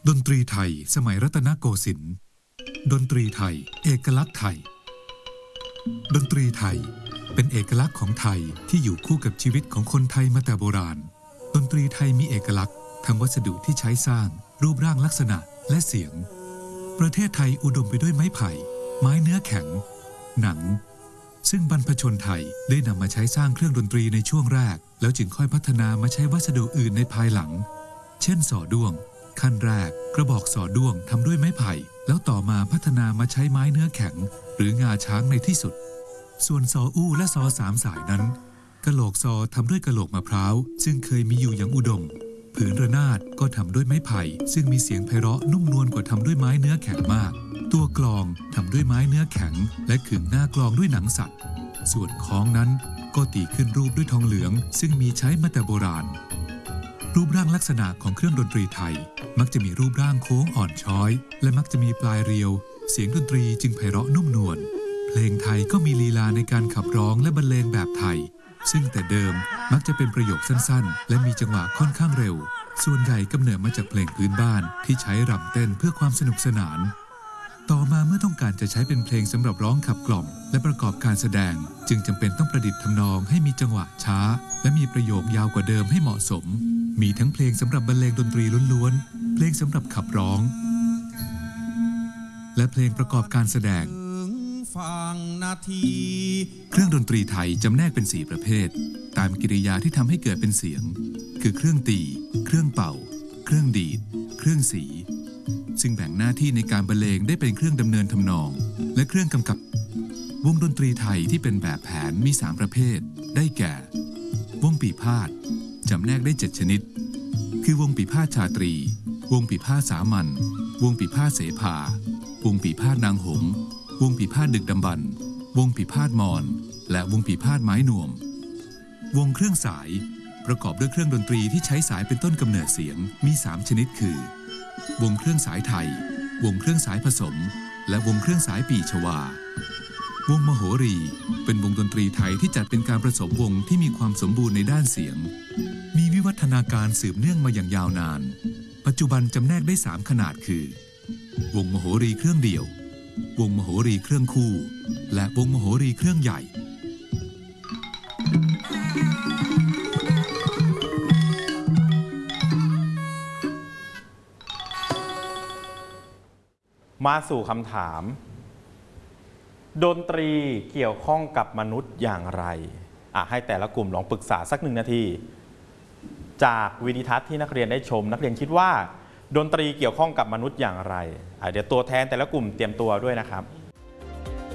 ดนตรีไทยสมัยรัตนโกสินทร์ดนตรีไทยเอกลักษณ์ไทยดนตรีไทยเป็นเอกลักษณ์ของไทยที่อยู่คู่กับชีวิตของคนไทยมาแต่โบราณดนตรีไทยมีเอกลักษณ์ทั้งวัสดุที่ใช้สร้างรูปร่างลักษณะและเสียงประเทศไทยอุดมไปด้วยไม้ไผ่ไม้เนื้อแข็งหนังซึ่งบรรพชนไทยได้นำมาใช้สร้างเครื่องดนตรีในช่วงแรกแล้วจึงค่อยพัฒนามาใช้วัสดุอื่นในภายหลังเช่นสอด้วงขั้นแรกกระบอกสอด้วงทำด้วยไม้ไผ่แล้วต่อมาพัฒนามาใช้ไม้เนื้อแข็งหรืองาช้างในที่สุดส่วนซออู้และซอสามสายนั้นกะโหลกซอทำด้วยกะโหลกมะพร้าวซึ่งเคยมีอยู่อย่างอุดมผืนระนาดก็ทำด้วยไม้ไผ่ซึ่งมีเสียงไพเราะนุ่มนวลกว่าทำด้วยไม้เนื้อแข็งมากตัวกลองทำด้วยไม้เนื้อแข็งและขึงหน้ากลองด้วยหนังสัตว์ส่วนค้องนั้นก็ตีขึ้นรูปด้วยทองเหลืองซึ่งมีใช้มาแต่โบราณรูปร่างลักษณะของเครื่องดนตรีไทยมักจะมีรูปร่างโค้งอ่อนช้อยและมักจะมีปลายเรียวเสียงดนตรีจึงไพเราะนุ่มนวลเพลงไทยก็มีลีลาในการขับร้องและบรรเลงแบบไทยซึ่งแต่เดิมมักจะเป็นประโยคสั้นๆและมีจังหวะค่อนข้างเร็วส่วนใหญ่กำเนิดมาจากเพลงพื้นบ้านที่ใช้รำเต้นเพื่อความสนุกสนานต่อมาเมื่อต้องการจะใช้เป็นเพลงสำหรับร้องขับกล่อมและประกอบการแสดงจึงจำเป็นต้องประดิษฐ์ทำนองให้มีจังหวะช้าและมีประโยคยาวกว่าเดิมให้เหมาะสมมีทั้งเพลงสำหรับบรรเลงดนตรีล้วนๆเพลงสำหรับขับร้องและเพลงประกอบการแสดงเครื่องดนตรีไทยจำแนกเป็น4ประเภทตามกิริยาที่ทำให้เกิดเป็นเสียงคือเครื่องตีเครื่องเป่าเครื่องดีดเครื่องสีซึ่งแบ่งหน้าที่ในการบรรเลงได้เป็นเครื่องดำเนินทำนองและเครื่องกำกับวงดนตรีไทยที่เป็นแบบแผนมี3ประเภทได้แก่วงปีพาทย์จำแนกได้7ชนิดคือวงปีพาทย์ชาตรีวงปีพาทย์สามัญวงปีพาทย์เสภาวงปีพาทย์นางหงส์วงปีพาทย์ดึกดำบรรพ์วงปีพาทย์มอญและวงปีพาทย์ไม้นวมวงเครื่องสายประกอบด้วยเครื่องดนตรีที่ใช้สายเป็นต้นกำเนิดเสียงมี3ชนิดคือวงเครื่องสายไทยวงเครื่องสายผสมและวงเครื่องสายปีชวาวงมโหรีเป็นวงดนตรีไทยที่จัดเป็นการผสมวงที่มีความสมบูรณ์ในด้านเสียงมีวิวัฒนาการสืบเนื่องมาอย่างยาวนานปัจจุบันจำแนกได้3ขนาดคือวงมโหรีเครื่องเดี่ยววงมโหรีเครื่องคู่และวงมโหรีเครื่องใหญ่มาสู่คำถามดนตรีเกี่ยวข้องกับมนุษย์อย่างไรให้แต่ละกลุ่มลองปรึกษาสัก1 นาทีจากวิดีทัศน์ที่นักเรียนได้ชมนักเรียนคิดว่าดนตรีเกี่ยวข้องกับมนุษย์อย่างไรเดี๋ยวตัวแทนแต่ละกลุ่มเตรียมตัวด้วยนะครับ